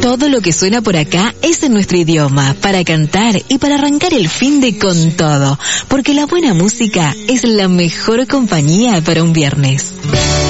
Todo lo que suena por acá es en nuestro idioma, para cantar y para arrancar el finde con todo, porque la buena música es la mejor compañía para un viernes.